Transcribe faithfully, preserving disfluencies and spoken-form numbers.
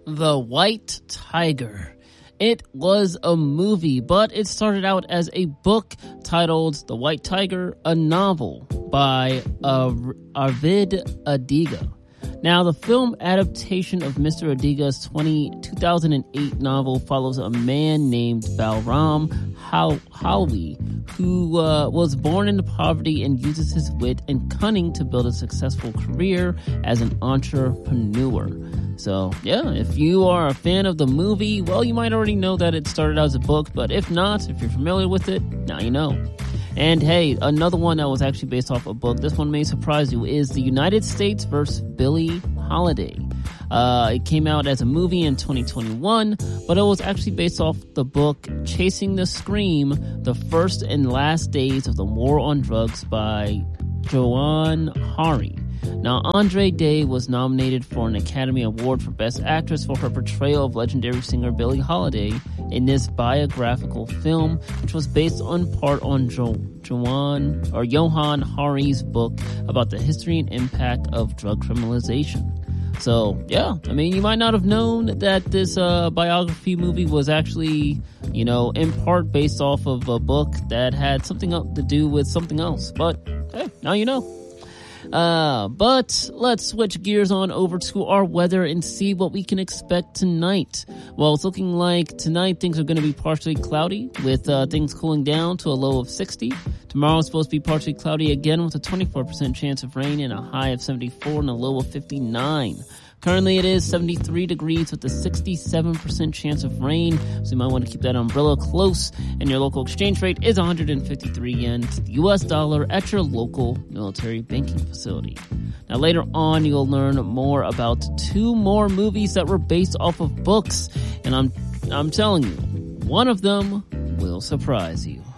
The White Tiger. It was a movie, but it started out as a book titled The White Tiger, a novel by uh, Arvid Adiga. Now, the film adaptation of Mister Adiga's two thousand eight novel follows a man named Balram Halvi, who uh, was born into poverty and uses his wit and cunning to build a successful career as an entrepreneur. So, yeah, if you are a fan of the movie, well, you might already know that it started out as a book, but if not, if you're familiar with it, now you know. And hey, another one that was actually based off a book, this one may surprise you, is The United States versus Billie Holiday. Uh, it came out as a movie in twenty twenty-one, but it was actually based off the book Chasing the Scream, The First and Last Days of the War on Drugs by Joanne Hari. Now, Andre Day was nominated for an Academy Award for Best Actress for her portrayal of legendary singer Billie Holiday in this biographical film, which was based on part on jo- Joanne or Johann Hari's book about the history and impact of drug criminalization. So, yeah, I mean, you might not have known that this uh, biography movie was actually, you know, in part based off of a book that had something to do with something else. But, hey, now you know. Uh, but let's switch gears on over to our weather and see what we can expect tonight. Well, it's looking like tonight things are going to be partially cloudy with uh, things cooling down to a low of sixty. Tomorrow is supposed to be partially cloudy again with a twenty-four percent chance of rain and a high of seventy-four and a low of fifty-nine. Currently it is seventy-three degrees with a sixty-seven percent chance of rain, so you might want to keep that umbrella close. And your local exchange rate is one hundred fifty-three yen to the U S dollar at your local military banking facility. Now later on you'll learn more about two more movies that were based off of books, and I'm I'm telling you, one of them will surprise you.